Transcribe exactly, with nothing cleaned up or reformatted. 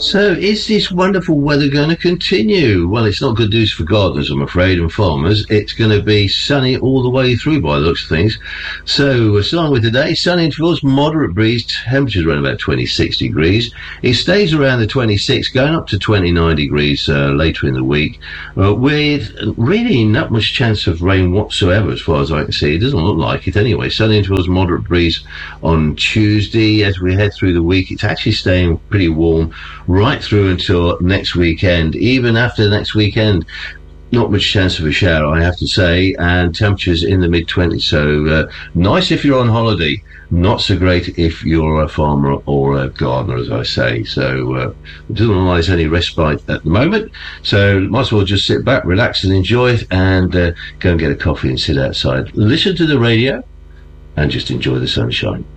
So, is this wonderful weather going to continue? Well, it's not good news for gardeners, I'm afraid, and farmers. It's going to be sunny all the way through by the looks of things. So, we're starting with today. Sunny intervals, moderate breeze, temperatures around about twenty-six degrees. It stays around the twenty-six, going up to twenty-nine degrees uh, later in the week, uh, with really not much chance of rain whatsoever, as far as I can see. It doesn't look like it anyway. Sunny intervals, moderate breeze on Tuesday. As we head through the week, it's actually staying pretty warm right through until next weekend. Even after next weekend, not much chance of a shower, I have to say, and temperatures in the mid-twenties. So uh, nice if you're on holiday, not so great if you're a farmer or a gardener, as I say. So uh, it doesn't look like there's any respite at the moment. So might as well just sit back, relax and enjoy it, and uh, go and get a coffee and sit outside. Listen to the radio and just enjoy the sunshine.